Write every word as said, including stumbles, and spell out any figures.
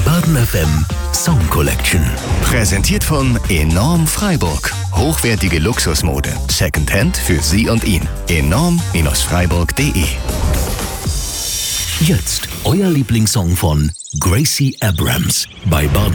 Baden F M Song Collection. Präsentiert von Enorm Freiburg. Hochwertige Luxusmode. Secondhand für Sie und ihn. enorm Freiburg punkt de. Jetzt euer Lieblingssong von Gracie Abrams bei Baden